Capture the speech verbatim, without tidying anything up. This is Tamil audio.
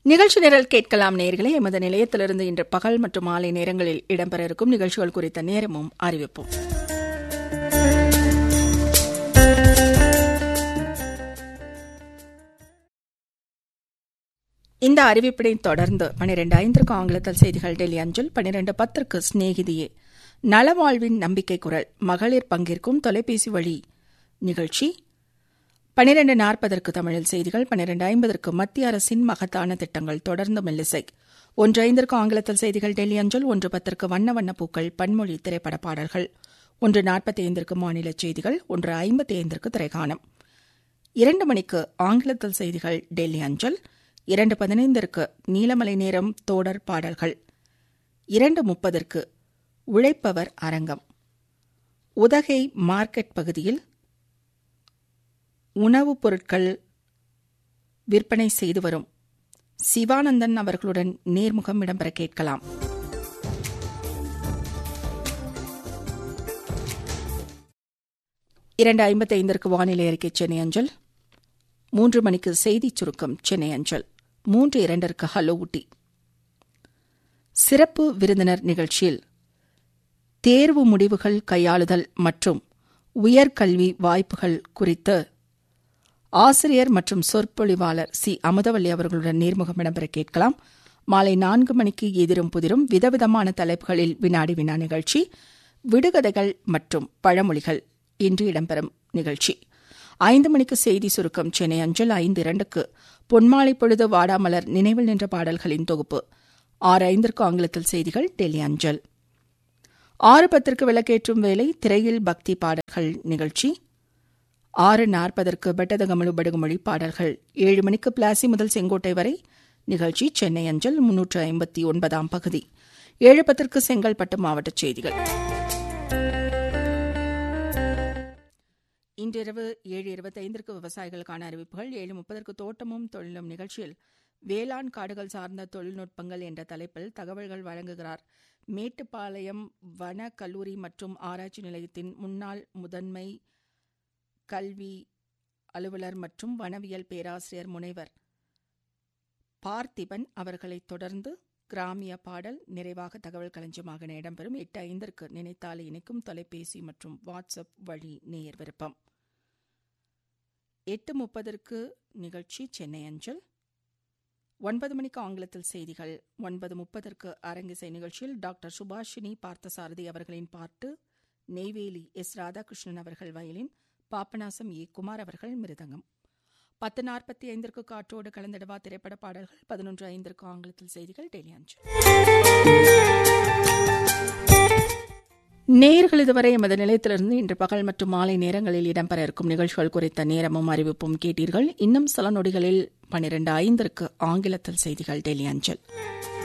நிகழ்ச்சி நிரல் கேட்கலாம் நேயர்களே. எமது நிலையத்திலிருந்து இன்று பகல் மற்றும் மாலை நேரங்களில் இடம்பெற இருக்கும் நிகழ்ச்சிகள் குறித்த நேரமும் அறிவிப்போம். இந்த அறிவிப்பினை தொடர்ந்து பனிரெண்டு ஐந்திற்கு ஆங்கிலத்தில் செய்திகள் டெல்லி அஞ்சல், பனிரெண்டு பத்திற்கு சிநேகிதியே நலவாழ்வின் நம்பிக்கை குரல் மகளிர் பங்கேற்கும் தொலைபேசி வழி நிகழ்ச்சி, பனிரெண்டு நாற்பதற்கு தமிழில் செய்திகள், பனிரெண்டு ஐம்பதற்கு மத்திய அரசின் மகத்தான திட்டங்கள் தொடர்ந்து மெல்லிசை, ஒன்று ஐந்திற்கு ஆங்கிலத்தில் செய்திகள் டெல்லி அஞ்சல், ஒன்று பத்திற்கு வண்ண வண்ண பூக்கள் பன்மொழி திரைப்பட பாடல்கள், ஒன்று நாற்பத்தி ஐந்திற்கு மாநில செய்திகள், ஒன்று ஐம்பத்தி ஐந்திற்கு திரைகாணம், இரண்டு மணிக்கு ஆங்கிலத்தில் செய்திகள் டெல்லி அஞ்சல், இரண்டு பதினைந்திற்கு நீலமலை நேரம் தோடர் பாடல்கள், இரண்டு முப்பதற்கு உழைப்பவர் அரங்கம், உதகை மார்க்கெட் பகுதியில் உணவுப் பொருட்கள் விற்பனை செய்து வரும் சிவானந்தன் அவர்களுடன் நேர்முகம் இடம்பெற கேட்கலாம். இரண்டு ஐம்பத்தி ஐந்திற்கு வானிலை அறிக்கை சென்னை அஞ்சல், மூன்று மணிக்கு செய்திச் சுருக்கம் சென்னை அஞ்சல், மூன்று இரண்டிற்கு ஹலோ ஊட்டி. சிறப்பு விருந்தினர் நிகழ்ச்சியில் தேர்வு முடிவுகள் கையாளுதல் மற்றும் உயர்கல்வி வாய்ப்புகள் குறித்து ஆசிரியர் மற்றும் சொற்பொழிவாளர் சி அமுதவல்லி அவர்களுடன் நேர்முகம் இடம்பெற கேட்கலாம். மாலை நான்கு மணிக்கு எதிரும் புதிரும் விதவிதமான தலைப்புகளில் வினாடி வினா நிகழ்ச்சி, விடுகதைகள் மற்றும் பழமொழிகள் இன்று இடம்பெறும் நிகழ்ச்சி. ஐந்து மணிக்கு செய்தி சுருக்கம் சென்னை அஞ்சல், ஐந்து இரண்டுக்கு பொன்மாலை பொழுது வாடாமலர் நினைவில் நின்ற பாடல்களின் தொகுப்பு, ஆறு ஐந்திற்கு ஆங்கிலத்தில் செய்திகள் டெல்லி அஞ்சல், ஆறு பத்திற்கு விளக்கேற்றும் வேலை திரையில் பக்தி பாடல்கள் நிகழ்ச்சி, ஆறு நாற்பதற்கு பெட்டதகமலு படுகுமொழி பாடல்கள், ஏழு மணிக்கு பிளாசி முதல் செங்கோட்டை வரை நிகழ்ச்சி சென்னை அஞ்சல் முன்னூற்று ஐம்பத்தி ஒன்பதாம் பகுதி, ஏழு பத்திற்கு செங்கல்பட்டு மாவட்ட செய்திகள். இன்றிரவு ஏழு இருபத்தி ஐந்திற்கு விவசாயிகளுக்கான அறிவிப்புகள், ஏழு முப்பதற்கு தோட்டமும் தொழிலும் நிகழ்ச்சியில் வேளாண் காடுகள் சார்ந்த தொழில்நுட்பங்கள் என்ற தலைப்பில் தகவல்கள் வழங்குகிறார் மேட்டுப்பாளையம் வன கல்லூரி மற்றும் ஆராய்ச்சி நிலையத்தின் முன்னாள் முதன்மை கல்வி அலுவலர் மற்றும் வனவியல் பேராசிரியர் முனைவர் பார்த்திபன் அவர்களைத் தொடர்ந்து கிராமிய பாடல், நிறைவாக தகவல் களஞ்சியமாக இடம்பெறும். எட்டு ஐந்திற்கு நினைத்தாலே இணைக்கும் தொலைபேசி மற்றும் வாட்ஸ்அப் வழி நேயர் விருப்பம். எட்டு முப்பதற்கு நிகழ்ச்சி சென்னை அஞ்சல், ஒன்பது மணிக்கு ஆங்கிலத்தில் செய்திகள், ஒன்பது முப்பதற்கு அரங்கிசை நிகழ்ச்சியில் டாக்டர் சுபாஷினி பார்த்தசாரதி அவர்களின் பாட்டு, நெய்வேலி எஸ் ராதாகிருஷ்ணன் அவர்கள் வயலின், பாப்பநாசம் ஏ குமார் அவர்கள் மிருதங்கம். பத்து நாற்பத்தி ஐந்திற்கு காற்றோடு கலந்திடவா திரைப்பட பாடல்கள், பதினொன்று ஐந்திற்கு ஆங்கிலத்தில் செய்திகள் டெல்லி அஞ்சல். நேயர்கள் இதுவரை எமது நிலையத்திலிருந்து இன்று பகல் மற்றும் மாலை நேரங்களில் இடம்பெற இருக்கும் நிகழ்ச்சிகள் குறித்த நேரமும் அறிவிப்பும் கேட்டீர்கள். இன்னும் சில நொடிகளில் பனிரெண்டு ஐந்திற்கு ஆங்கிலத்தில் செய்திகள் டெல்லி அஞ்சல்.